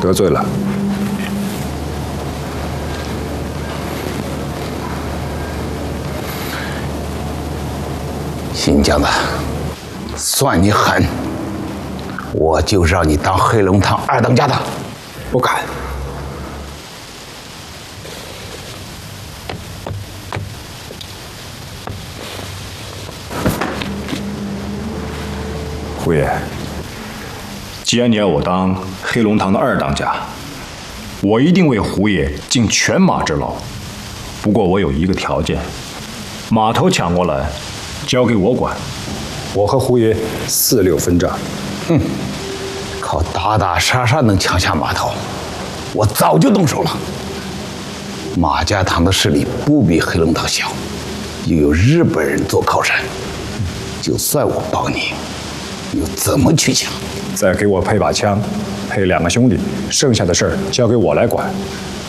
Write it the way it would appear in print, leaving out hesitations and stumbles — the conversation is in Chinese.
得罪了。 新疆的，算你狠，我就让你当黑龙堂二当家的。 不敢。胡爷，既然你要我当黑龙堂的二当家，我一定为胡爷尽犬马之劳。不过我有一个条件，码头抢过来，交给我管，我和胡爷4-6分账。 靠打打杀杀能抢下码头，我早就动手了。马家堂的势力不比黑龙堂小，又有日本人做靠山，就算我帮你，又怎么去抢？ 再给我配把枪，配2个兄弟，剩下的事儿交给我来管。